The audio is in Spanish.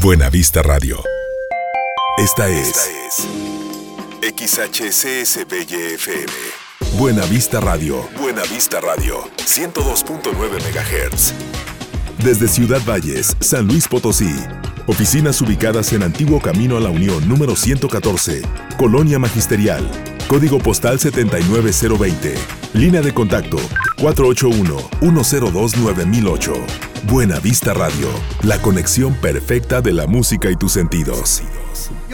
Buena Vista Radio. Esta es XHCSBY-FM. Buena Vista Radio. Buena Vista Radio. 102.9 MHz. Desde Ciudad Valles, San Luis Potosí. Oficinas ubicadas en Antiguo Camino a la Unión número 114, Colonia Magisterial. Código postal 79020. Línea de contacto 481-102-9008. Buena Vista Radio. La conexión perfecta de la música y tus sentidos.